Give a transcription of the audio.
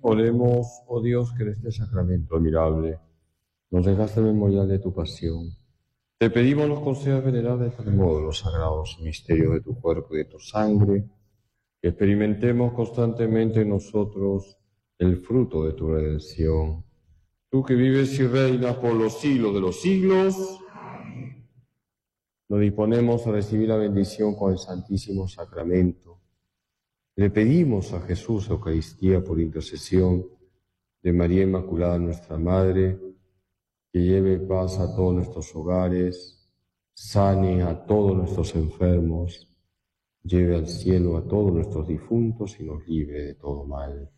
Oremos, oh Dios, que en este sacramento admirable nos dejaste el memorial de tu pasión. Te pedimos nos concedas venerar de tal modo los sagrados misterios de tu cuerpo y de tu sangre, que experimentemos constantemente en nosotros el fruto de tu redención. Tú que vives y reinas por los siglos de los siglos, nos disponemos a recibir la bendición con el Santísimo Sacramento. Le pedimos a Jesús Eucaristía por intercesión de María Inmaculada, nuestra Madre, que lleve paz a todos nuestros hogares, sane a todos nuestros enfermos, lleve al cielo a todos nuestros difuntos y nos libre de todo mal.